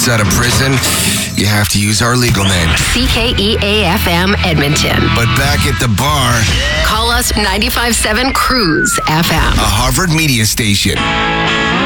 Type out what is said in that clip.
us out of prison, you have to use our legal name. CKEA-FM Edmonton. But back at the bar, Call us 95.7 Cruise FM. a Harvard media station.